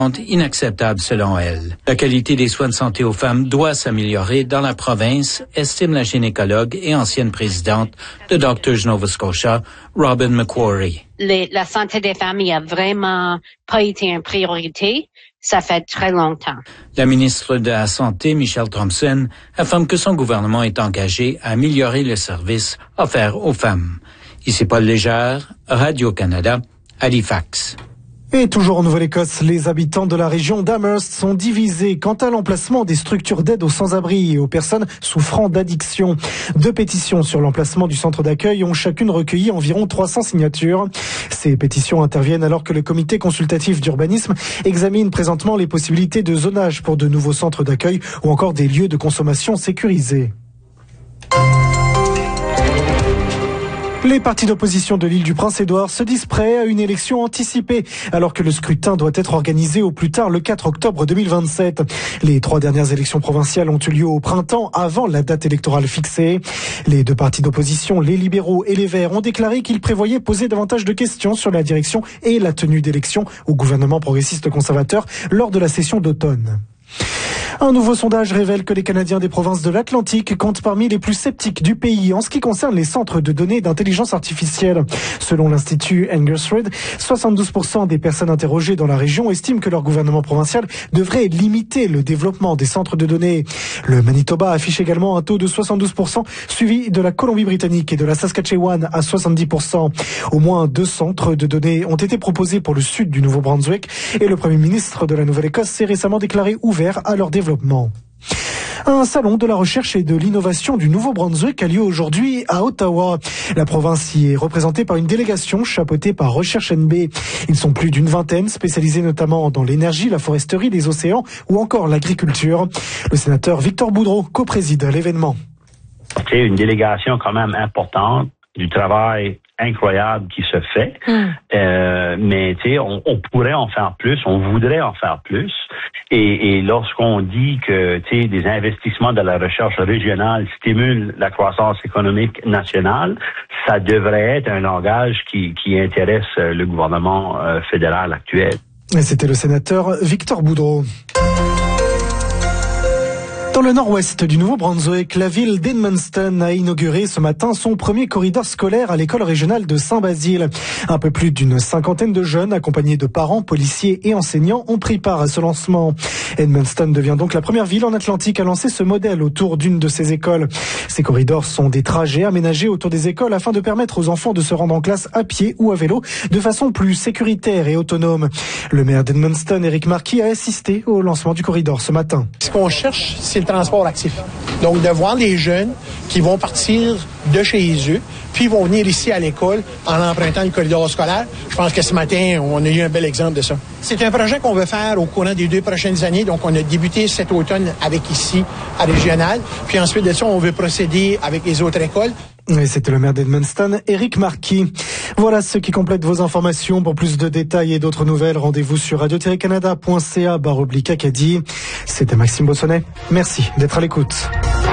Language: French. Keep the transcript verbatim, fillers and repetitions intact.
inacceptable selon elle. La qualité des soins de santé aux femmes doit s'améliorer dans la province, estime la gynécologue et ancienne présidente de Doctors Nova Scotia, Robin McQuarrie. Les, la santé des femmes n'a vraiment pas été une priorité. Ça fait très longtemps. La ministre de la Santé, Michelle Thompson, affirme que son gouvernement est engagé à améliorer le service offert aux femmes. Ici Paul Légère, Radio-Canada, Halifax. Et toujours en Nouvelle-Écosse, les habitants de la région d'Amherst sont divisés quant à l'emplacement des structures d'aide aux sans-abri et aux personnes souffrant d'addiction. Deux pétitions sur l'emplacement du centre d'accueil ont chacune recueilli environ trois cents signatures. Ces pétitions interviennent alors que le comité consultatif d'urbanisme examine présentement les possibilités de zonage pour de nouveaux centres d'accueil ou encore des lieux de consommation sécurisés. Les partis d'opposition de l'île du Prince-Édouard se disent prêts à une élection anticipée, alors que le scrutin doit être organisé au plus tard le quatre octobre deux mille vingt-sept. Les trois dernières élections provinciales ont eu lieu au printemps, avant la date électorale fixée. Les deux partis d'opposition, les libéraux et les Verts, ont déclaré qu'ils prévoyaient poser davantage de questions sur la direction et la tenue d'élections au gouvernement progressiste conservateur lors de la session d'automne. Un nouveau sondage révèle que les Canadiens des provinces de l'Atlantique comptent parmi les plus sceptiques du pays en ce qui concerne les centres de données d'intelligence artificielle. Selon l'Institut Angus Reid, soixante-douze pour cent des personnes interrogées dans la région estiment que leur gouvernement provincial devrait limiter le développement des centres de données. Le Manitoba affiche également un taux de soixante-douze pour cent, suivi de la Colombie-Britannique et de la Saskatchewan à soixante-dix pour cent. Au moins deux centres de données ont été proposés pour le sud du Nouveau-Brunswick et le Premier ministre de la Nouvelle-Écosse s'est récemment déclaré ouvert à leur développement. Un salon de la recherche et de l'innovation du Nouveau-Brunswick a lieu aujourd'hui à Ottawa. La province y est représentée par une délégation chapeautée par Recherche N B. Ils sont plus d'une vingtaine, spécialisés notamment dans l'énergie, la foresterie, les océans ou encore l'agriculture. Le sénateur Victor Boudreau co-préside l'événement. C'est une délégation quand même importante, du travail incroyable qui se fait, mm. euh, mais tu sais, on, on pourrait en faire plus, on voudrait en faire plus, et, et lorsqu'on dit que tu sais, des investissements dans la recherche régionale stimulent la croissance économique nationale, ça devrait être un langage qui, qui intéresse le gouvernement euh, fédéral actuel. Et c'était le sénateur Victor Boudreau. Dans le nord-ouest du Nouveau-Brunswick, la ville d'Edmundston a inauguré ce matin son premier corridor scolaire à l'école régionale de Saint-Basile. Un peu plus d'une cinquantaine de jeunes, accompagnés de parents, policiers et enseignants, ont pris part à ce lancement. Edmundston devient donc la première ville en Atlantique à lancer ce modèle autour d'une de ses écoles. Ces corridors sont des trajets aménagés autour des écoles afin de permettre aux enfants de se rendre en classe à pied ou à vélo de façon plus sécuritaire et autonome. Le maire d'Edmundston, Éric Marquis, a assisté au lancement du corridor ce matin. Ce qu'on cherche, c'est le transport actif. Donc, de voir les jeunes qui vont partir de chez eux, puis vont venir ici à l'école en empruntant le corridor scolaire. Je pense que ce matin, on a eu un bel exemple de ça. C'est un projet qu'on veut faire au courant des deux prochaines années. Donc, on a débuté cet automne avec ici, à Régional. Puis ensuite de ça, on veut procéder avec les autres écoles. Et c'était le maire d'Edmundston, Éric Marquis. Voilà ce qui complète vos informations. Pour plus de détails et d'autres nouvelles, rendez-vous sur radio tiret canada point c a barre oblique Acadie. C'était Maxime Bossonnet. Merci d'être à l'écoute.